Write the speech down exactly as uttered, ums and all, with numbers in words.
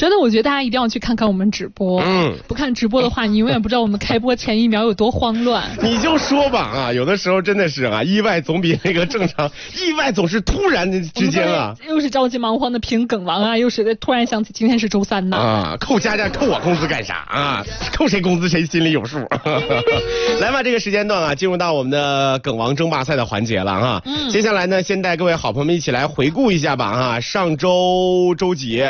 真的，我觉得大家一定要去看看我们直播。嗯，不看直播的话，你永远不知道我们开播前一秒有多慌乱。 你就说吧啊，有的时候真的是啊，意外总比那个正常，意外总是突然之间啊， 又是着急忙慌的评梗王啊，又是突然想起今天是周三呢。 啊，扣佳佳扣我工资干啥啊？扣谁工资谁心里有数。来吧，这个时间段啊，进入到我们的梗王争霸赛的环节了哈。嗯，接下来呢，先带各位好朋友们一起来回顾一下吧哈，上周周几